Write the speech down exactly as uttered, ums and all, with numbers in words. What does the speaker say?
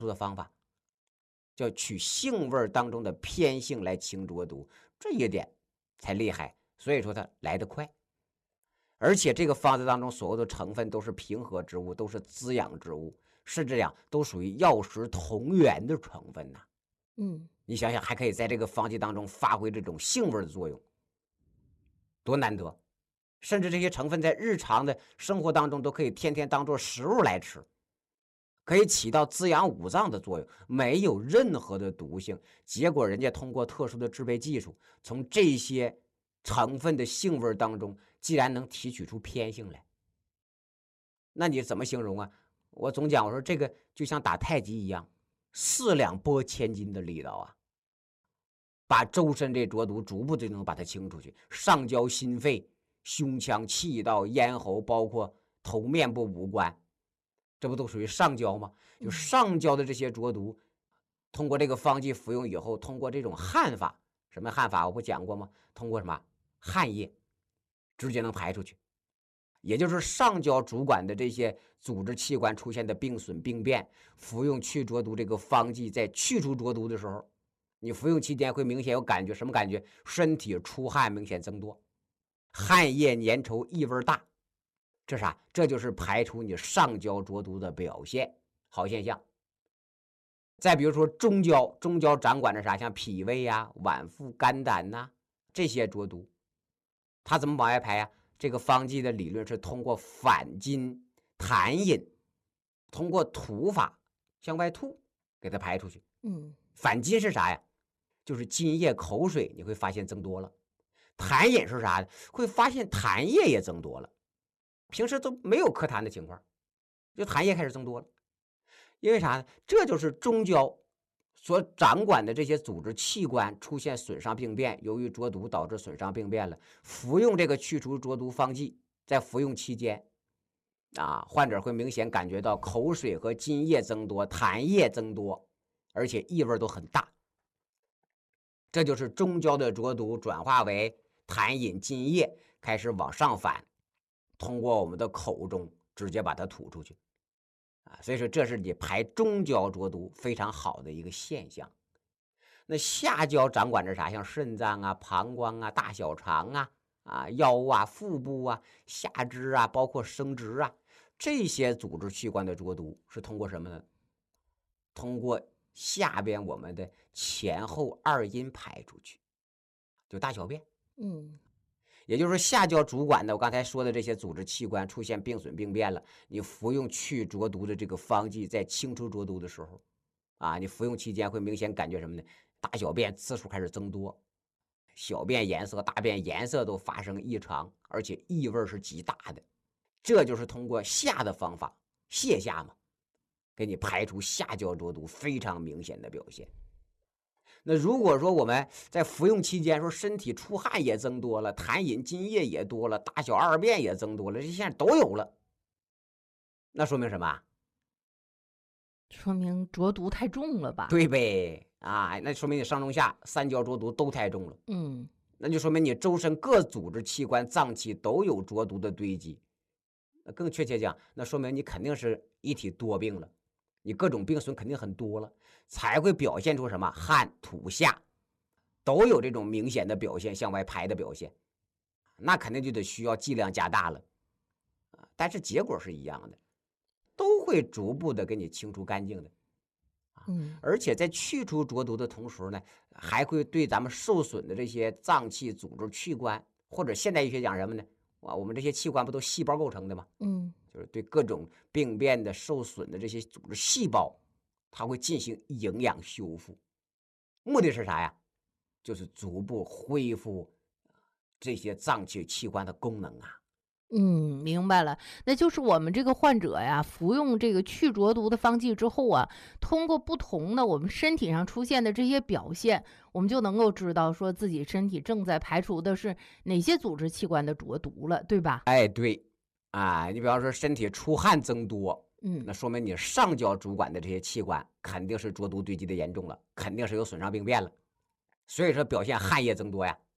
出的方法，叫取性味当中的偏性来清浊毒，这一点才厉害，所以说它来得快。而且这个方子当中所有的成分都是平和之物，都是滋养之物，是这样，都属于药食同源的成分呐、啊。 嗯， 你想想，还可以在这个方剂当中发挥这种性味的作用，多难得！甚至这些成分在日常的生活当中都可以天天当做食物来吃，可以起到滋养五脏的作用，没有任何的毒性。结果人家通过特殊的制备技术，从这些成分的性味当中，既然能提取出偏性来，那你怎么形容啊？我总讲，我说这个就像打太极一样，四两拨千斤的力道啊，把周身这浊毒逐步就能把它清出去，上焦心肺、胸腔、气道、咽喉，包括头面部五官，这不都属于上焦吗？就上焦的这些浊毒，通过这个方剂服用以后，通过这种汗法，什么汗法我不讲过吗？通过什么汗液，直接能排出去。也就是上焦主管的这些组织器官出现的病损病变，服用去浊毒这个方剂，在去除浊毒的时候，你服用期间会明显有感觉，什么感觉？身体出汗明显增多，汗液粘稠，异味大，这啥？这就是排除你上焦浊毒的表现，好现象。再比如说中焦，中焦掌管着啥？像脾胃呀、啊、脘腹、肝胆呐、啊、这些浊毒，它怎么往外排呀、啊？这个方剂的理论是通过反津痰饮，通过吐法向外吐，给它排出去。 嗯， 反津是啥呀？就是津液口水，你会发现增多了。痰饮是啥呢？会发现痰液也增多了。平时都没有咳痰的情况，就痰液开始增多了。因为啥呢？这就是中焦所掌管的这些组织器官出现损伤病变，由于浊毒导致损伤病变了，服用这个去除浊毒方剂，在服用期间啊，患者会明显感觉到口水和津液增多，痰液增多，而且异味都很大。这就是中焦的浊毒转化为痰饮津液，开始往上反，通过我们的口中直接把它吐出去。啊，所以说这是你排中焦浊毒非常好的一个现象。那下焦掌管着啥？像肾脏啊、膀胱啊、大小肠啊、啊腰啊、腹部啊、下肢啊，包括生殖啊，这些组织器官的浊毒是通过什么呢？通过下边我们的前后二阴排出去，就大小便。 嗯， 也就是说，下焦主管的我刚才说的这些组织器官出现病损病变了，你服用去浊毒的这个方剂，在清除浊毒的时候，啊，你服用期间会明显感觉什么呢？大小便次数开始增多，小便颜色、大便颜色都发生异常，而且异味是极大的。这就是通过下的方法，泻下嘛，给你排除下焦浊毒非常明显的表现。那如果说我们在服用期间说身体出汗也增多了，痰饮津液也多了，大小二便也增多了，这些都有了，那说明什么？ 说明浊毒太重了吧？ 对呗，啊，那说明你上中下三焦浊毒都太重了。 嗯， 那就说明你周身各组织器官脏器都有浊毒的堆积。那更确切讲，那说明你肯定是一体多病了，你各种病损肯定很多了，才会表现出什么汗吐下，都有这种明显的表现，向外排的表现，那肯定就得需要剂量加大了，但是结果是一样的，都会逐步的给你清除干净的。 嗯， 而且在去除浊毒的同时呢，还会对咱们受损的这些脏器、组织、器官，或者现代医学讲什么呢？啊，我们这些器官不都细胞构成的吗？ 嗯， 就是对各种病变的、受损的这些组织细胞，它会进行营养修复。目的是啥呀？就是逐步恢复这些脏器器官的功能啊。 嗯，明白了。那就是我们这个患者呀，服用这个去浊毒的方剂之后啊，通过不同的我们身体上出现的这些表现，我们就能够知道说自己身体正在排除的是哪些组织器官的浊毒了，对吧？ 哎，对，啊，你比方说身体出汗增多， 嗯， 那说明你上焦主管的这些器官肯定是浊毒堆积的严重了，肯定是有损伤病变了，所以说表现汗液增多呀。